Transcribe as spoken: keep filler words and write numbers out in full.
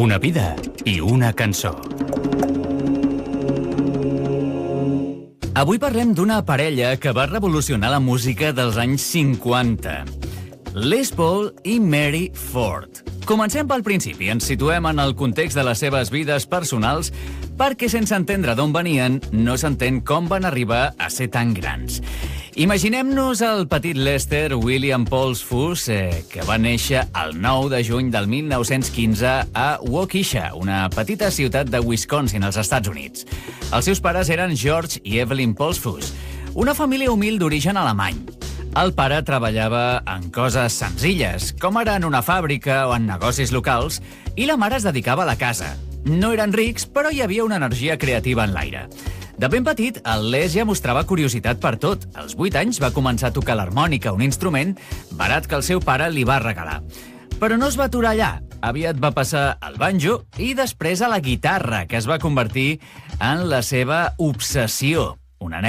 Una vida i una cançó. Avui parlem d'una parella que va revolucionar la música dels anys cinquanta. Les Paul i Mary Ford. Comencem pel principi, ens situem en el context de les seves vides personals perquè sense entendre d'on venien no s'entén com van arribar a ser tan grans. Imaginem-nos el petit Lester William Pauls Foos, eh, que va néixer el nou de juny del mil nou-cents quinze a Waukesha, una petita ciutat de Wisconsin, als Estats Units. Els seus pares eren George i Evelyn Pauls Foos, una família humil d'origen alemany. El pare treballava en coses senzilles, com ara en una fàbrica o en negocis locals, i la mare es dedicava a la casa. No eren rics, però hi havia una energia creativa en l'aire. De ben petit, el Les ja mostrava curiositat per tot. Als vuit anys va començar a tocar l'harmònica, un instrument barat que el seu pare li va regalar. Però no es va aturar allà. Aviat va passar al banjo i després a la guitarra, que es va convertir en la seva obsessió.